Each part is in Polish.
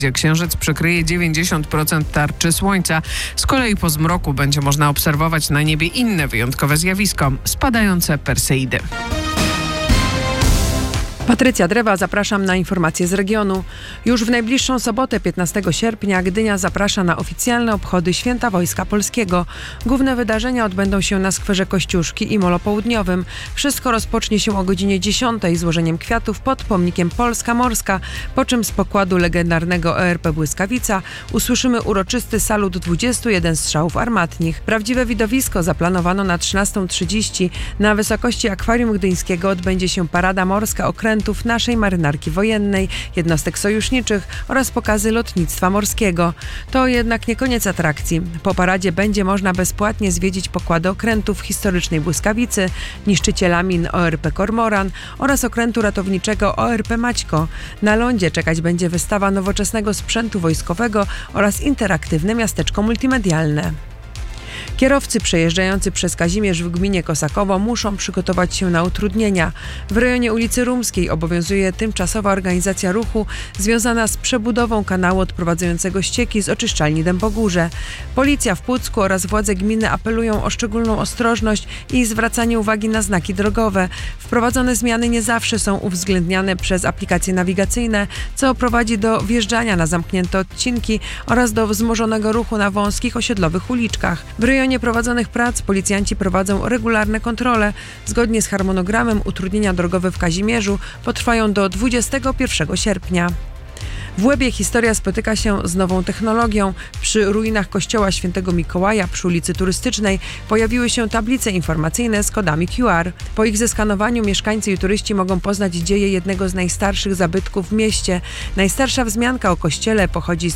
gdzie księżyc przykryje 90% tarczy słońca. Z kolei po zmroku będzie można obserwować na niebie inne wyjątkowe zjawisko – spadające Perseidy. Patrycja Drewa, zapraszam na informacje z regionu. Już w najbliższą sobotę, 15 sierpnia, Gdynia zaprasza na oficjalne obchody Święta Wojska Polskiego. Główne wydarzenia odbędą się na skwerze Kościuszki i Molo Południowym. Wszystko rozpocznie się o godzinie 10 złożeniem kwiatów pod pomnikiem Polska Morska, po czym z pokładu legendarnego ORP Błyskawica usłyszymy uroczysty salut 21 strzałów armatnich. Prawdziwe widowisko zaplanowano na 13:30. Na wysokości akwarium gdyńskiego odbędzie się parada morska okrętów naszej marynarki wojennej, jednostek sojuszniczych oraz pokazy lotnictwa morskiego. To jednak nie koniec atrakcji. Po paradzie będzie można bezpłatnie zwiedzić pokłady okrętów historycznej Błyskawicy, niszczyciela min ORP Kormoran oraz okrętu ratowniczego ORP Maćko. Na lądzie czekać będzie wystawa nowoczesnego sprzętu wojskowego oraz interaktywne miasteczko multimedialne. Kierowcy przejeżdżający przez Kazimierz w gminie Kosakowo muszą przygotować się na utrudnienia. W rejonie ulicy Rumskiej obowiązuje tymczasowa organizacja ruchu związana z przebudową kanału odprowadzającego ścieki z oczyszczalni Dębogórze. Policja w Pucku oraz władze gminy apelują o szczególną ostrożność i zwracanie uwagi na znaki drogowe. Wprowadzone zmiany nie zawsze są uwzględniane przez aplikacje nawigacyjne, co prowadzi do wjeżdżania na zamknięte odcinki oraz do wzmożonego ruchu na wąskich osiedlowych uliczkach. W rejonie prowadzonych prac policjanci prowadzą regularne kontrole. Zgodnie z harmonogramem utrudnienia drogowe w Kazimierzu potrwają do 21 sierpnia. W Łebie historia spotyka się z nową technologią. Przy ruinach kościoła Świętego Mikołaja przy ulicy Turystycznej pojawiły się tablice informacyjne z kodami QR. Po ich zeskanowaniu mieszkańcy i turyści mogą poznać dzieje jednego z najstarszych zabytków w mieście. Najstarsza wzmianka o kościele pochodzi z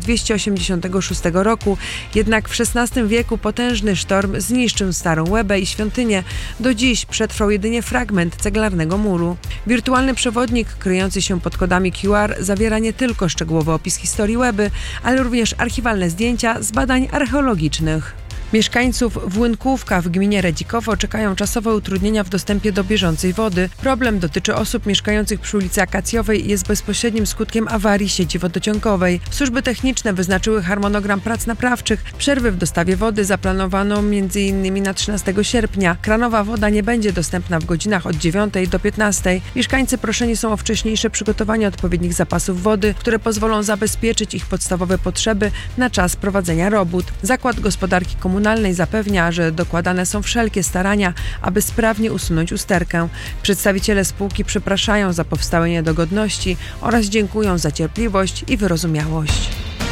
1286 roku, jednak w XVI wieku potężny sztorm zniszczył starą Łebę i świątynię. Do dziś przetrwał jedynie fragment ceglarnego muru. Wirtualny przewodnik kryjący się pod kodami QR zawiera nie tylko szczegółowy opis historii Łeby, ale również archiwalne zdjęcia z badań archeologicznych. Mieszkańców Włynkówka w gminie Redzikowo czekają czasowe utrudnienia w dostępie do bieżącej wody. Problem dotyczy osób mieszkających przy ulicy Akacjowej i jest bezpośrednim skutkiem awarii sieci wodociągowej. Służby techniczne wyznaczyły harmonogram prac naprawczych. Przerwy w dostawie wody zaplanowano m.in. na 13 sierpnia. Kranowa woda nie będzie dostępna w godzinach od 9 do 15. Mieszkańcy proszeni są o wcześniejsze przygotowanie odpowiednich zapasów wody, które pozwolą zabezpieczyć ich podstawowe potrzeby na czas prowadzenia robót. Zakład Gospodarki Komunalnej zapewnia, że dokładane są wszelkie starania, aby sprawnie usunąć usterkę. Przedstawiciele spółki przepraszają za powstałe niedogodności oraz dziękują za cierpliwość i wyrozumiałość.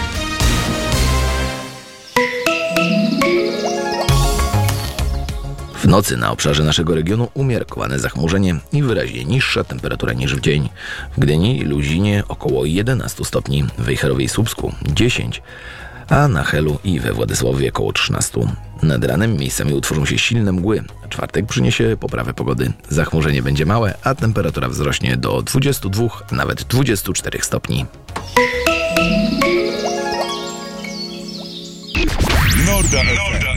W nocy na obszarze naszego regionu umiarkowane zachmurzenie i wyraźnie niższa temperatura niż w dzień. W Gdyni i Luzinie około 11 stopni, w Wejherowie i Słupsku 10, a na Helu i we Władysławowie około 13. Nad ranem miejscami utworzą się silne mgły. Czwartek przyniesie poprawę pogody. Zachmurzenie będzie małe, a temperatura wzrośnie do 22, nawet 24 stopni. Norda FM.